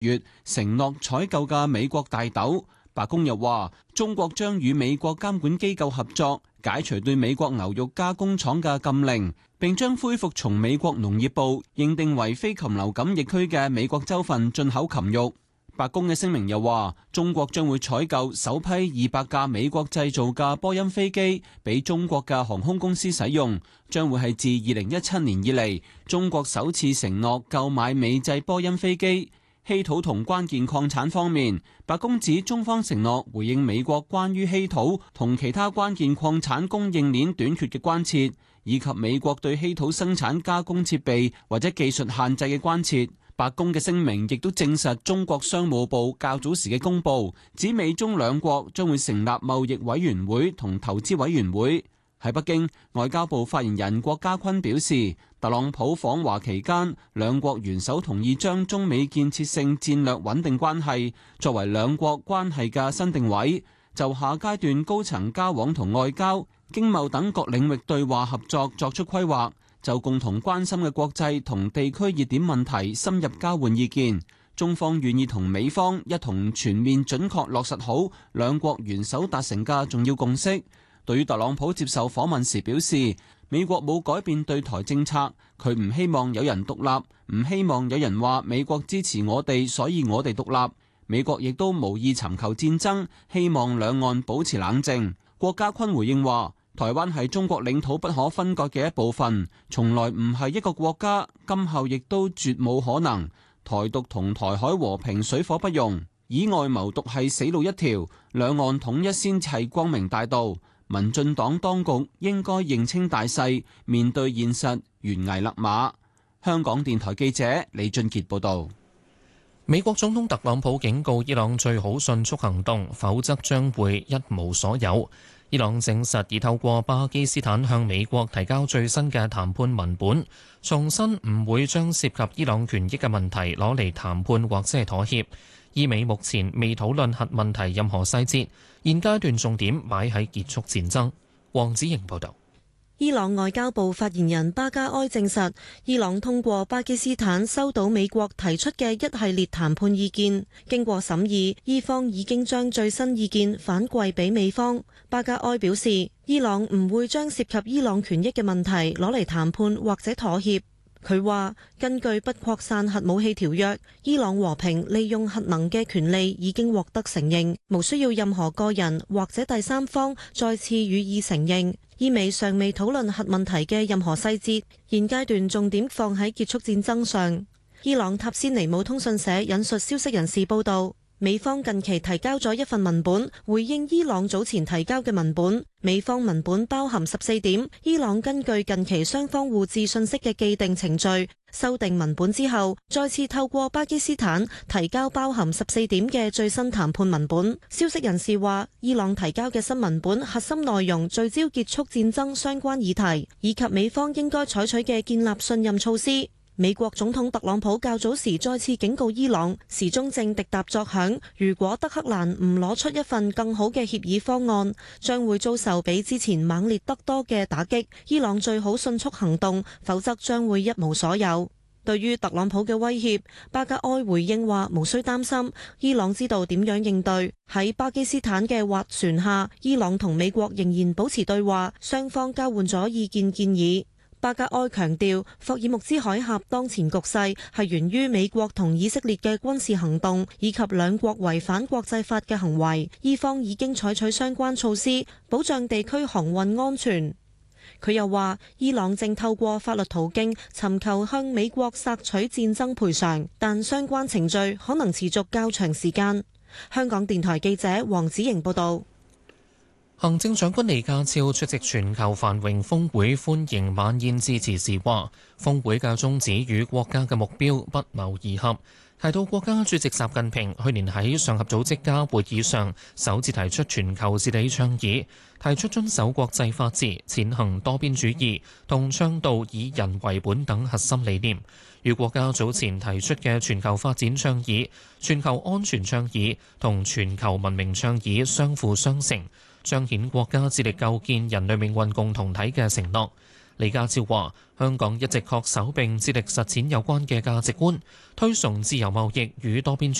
月承諾採購嘅美國大豆。白宮又話，中國將與美國監管機構合作，解除對美國牛肉加工廠嘅禁令，並將恢復從美國農業部認定為非禽流感疫區嘅美國州份進口禽肉。白宮嘅聲明又話，中國將會採購首批200架美國製造嘅波音飛機，俾中國嘅航空公司使用，將會係自2017年以嚟中國首次承諾購買美製波音飛機。稀土同關鍵礦產方面，白宮指中方承諾回應美國關於稀土同其他關鍵礦產供應鏈短缺嘅關切，以及美國對稀土生產加工設備或者技術限制嘅關切。白宮嘅聲明亦都證實中國商務部較早時嘅公佈，指美中兩國將會成立貿易委員會同投資委員會。喺北京，外交部發言人郭家坤表示，特朗普訪華期間，兩國元首同意將中美建設性戰略穩定關係作為兩國關係嘅新定位，就下階段高層交往同外交、經貿等各領域對話合作作出規劃，就共同關心嘅國際同地區熱點問題深入交換意見。中方願意同美方一同全面準確落實好兩國元首達成嘅重要共識。對於特朗普接受訪問時表示，美國冇改變對台政策，佢唔希望有人獨立，唔希望有人話美國支持我哋，所以我哋獨立。美國亦都無意尋求戰爭，希望兩岸保持冷靜。郭家坤回應話，台灣係中國領土不可分割嘅一部分，從來唔係一個國家，今後亦都絕冇可能。台獨同台海和平水火不容，以外謀獨係死路一條，兩岸統一先係光明大道。民進黨當局應該認清大勢，面對現實，懸崖勒馬。香港電台記者李俊傑報導。 美國總統特朗普警告伊朗最好迅速行動，否則將會一無所有。伊朗證實已透過巴基斯坦向美國提交最新嘅談判文本，重申唔會將涉及伊朗權益嘅問題攞嚟談判或者係妥協。伊美目前未討論核問題任何細節，現階段重點擺喺結束戰爭。黃子瑩報導。 伊朗外交部發言人巴加埃證實，伊朗通過巴基斯坦收到美國提出嘅一系列談判意見，經過審議，伊方已經將最新意見反饋俾美方。巴加埃表示，伊朗唔會將涉及伊朗權益嘅問題攞嚟談判或者妥協。佢話：根據不擴散核武器條約，伊朗和平利用核能嘅權利已經獲得承認，無需要任何個人或者第三方再次予以承認。伊美尚未討論核問題嘅任何細節，現階段重點放喺結束戰爭上。伊朗塔斯尼姆通訊社引述消息人士報道，美方近期提交咗一份文本，回應伊朗早前提交嘅文本。美方文本包含14點，伊朗根據近期雙方互致信息嘅既定程序，修訂文本之後，再次透過巴基斯坦提交包含14點嘅最新談判文本。消息人士話，伊朗提交嘅新文本核心內容聚焦結束戰爭相關議題，以及美方應該採取嘅建立信任措施。美國總統特朗普較早時再次警告伊朗，時鐘正滴答作響，如果德黑蘭唔攞出一份更好嘅協議方案，將會遭受比之前猛烈得多嘅打擊。伊朗最好迅速行動，否則將會一無所有。對於特朗普嘅威脅，巴格埃回應話無需擔心，伊朗知道點樣應對。喺巴基斯坦嘅斡旋下，伊朗同美國仍然保持對話，雙方交換咗意見建議。巴格埃強調，霍爾木茲海峽當前局勢係源於美國同以色列嘅軍事行動，以及兩國違反國際法嘅行為。伊方已經採取相關措施，保障地區航運安全。佢又話，伊朗正透過法律途徑尋求向美國索取戰爭賠償，但相關程序可能持續較長時間。香港電台記者黃子瑩報導。 行政長官李家超出席全球繁榮峰會歡迎晚宴致辭時話，峰會嘅宗旨與國家嘅目標不謀而合，提到國家主席習近平去年喺上合組織家會議上首次提出全球治理倡議，提出遵守國際法治、踐行多邊主義同倡導以人為本等核心理念，與國家早前提出嘅全球發展倡議、全球安全倡議同全球文明倡議相輔相成，彰顯國家致力構建人類命運共同體嘅承諾。 李家超話：香港一直恪守並致力實踐有關嘅價值觀，推崇自由貿易與多邊